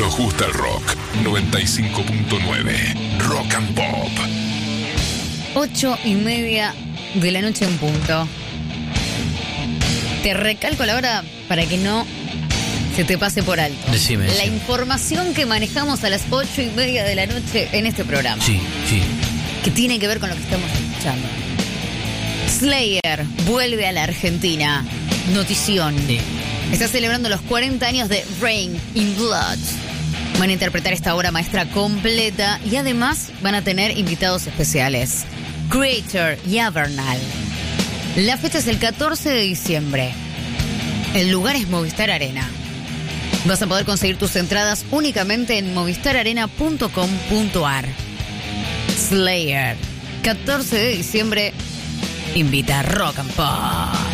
Nos gusta el rock. 95.9 Rock and Pop. 8:30 de la noche en punto. Te recalco la hora para que no se te pase por alto. Decime. La información que manejamos a las 8:30 de la noche en este programa. Sí. Que tiene que ver con lo que estamos escuchando. Slayer vuelve a la Argentina. Notición. Sí. Está celebrando los 40 años de Rain in Blood. Van a interpretar esta obra maestra completa y además van a tener invitados especiales. Creator y Avernal. La fecha es el 14 de diciembre. El lugar es Movistar Arena. Vas a poder conseguir tus entradas únicamente en movistararena.com.ar. Slayer, 14 de diciembre, invita a Rock and Pop.